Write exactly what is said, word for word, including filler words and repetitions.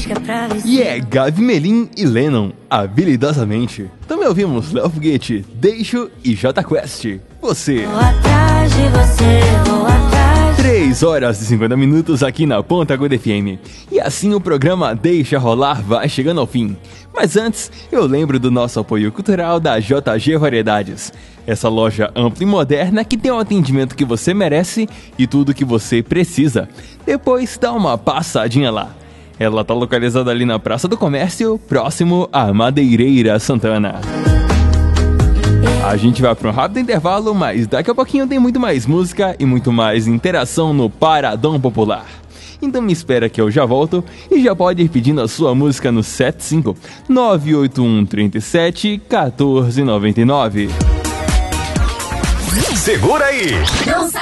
acho que é pra ver. E é Gabi Melim e Lennon, habilidosamente. Também ouvimos Léo Foguete, Deixo e J Quest. Você. Vou atrás de você, vou atrás. três horas e cinquenta minutos aqui na Ponta Aguda F M. E assim o programa Deixa Rolar vai chegando ao fim. Mas antes, eu lembro do nosso apoio cultural da J G Variedades. Essa loja ampla e moderna que tem o atendimento que você merece e tudo que você precisa. Depois dá uma passadinha lá. Ela está localizada ali na Praça do Comércio, próximo à Madeireira Santana. A gente vai para um rápido intervalo, mas daqui a pouquinho tem muito mais música e muito mais interação no Paradão Popular. Então me espera que eu já volto e já pode ir pedindo a sua música no sete cinco nove oito um três sete um quatro nove nove. Segura aí! Não sai